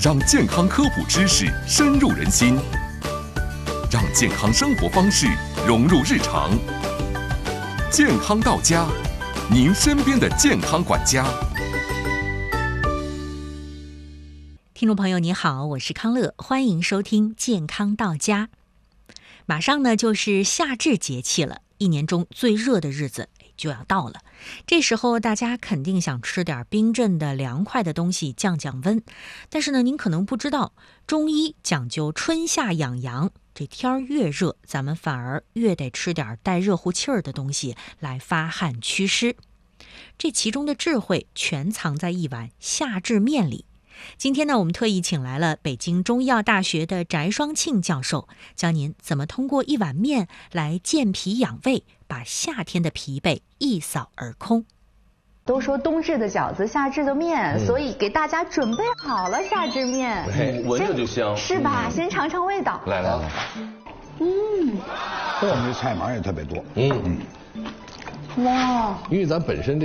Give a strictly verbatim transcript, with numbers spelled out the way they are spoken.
让健康科普知识深入人心，让健康生活方式融入日常。健康到家，您身边的健康管家。 听众朋友你好，我是康乐，欢迎收听健康到家。马上呢就是夏至节气了，一年中最热的日子就要到了。这时候大家肯定想吃点冰镇的凉快的东西降降温，但是呢您可能不知道，中医讲究春夏养阳，这天儿越热，咱们反而越得吃点带热乎气儿的东西来发汗祛湿。这其中的智慧全藏在一碗夏至面里。今天呢，我们特意请来了北京中医药大学的翟双庆教授，教您怎么通过一碗面来健脾养胃，把夏天的疲惫一扫而空。 都说冬至的饺子，夏至的面，嗯、所以给大家准备好了夏至面。 嗯、闻着就香， 是吧？嗯、先尝尝味道。 来来来， 嗯， 我们这菜码也特别多。 嗯嗯， 哇， 因为咱本身这。